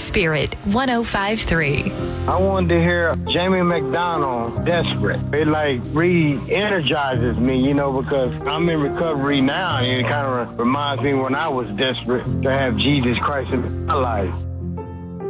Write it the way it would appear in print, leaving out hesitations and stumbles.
Spirit 105.3. I wanted to hear Jamie McDonald, Desperate. It like re-energizes me, you know, because I'm in recovery now, and it kind of reminds me when I was desperate to have Jesus Christ in my life.